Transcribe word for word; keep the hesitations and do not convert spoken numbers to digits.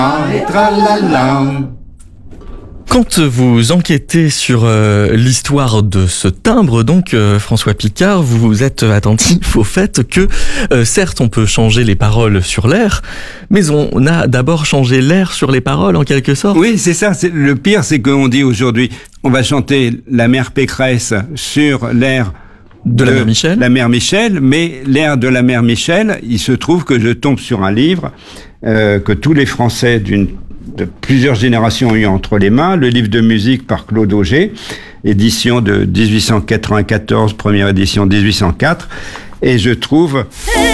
Et tralala. Quand vous enquêtez sur euh, l'histoire de ce timbre, donc euh, François Picard, vous êtes attentif au fait que, euh, certes, on peut changer les paroles sur l'air, mais on a d'abord changé l'air sur les paroles, en quelque sorte. Oui, c'est ça. C'est, le pire, c'est qu'on dit aujourd'hui, on va chanter la mère Pécresse sur l'air De la mère Michel. La mère Michel, mais l'air de la mère Michel, il se trouve que je tombe sur un livre euh, que tous les Français d'une de plusieurs générations ont eu entre les mains, le livre de musique par Claude Auger, édition de dix-huit cent quatre-vingt-quatorze, première édition dix-huit cent quatre, et je trouve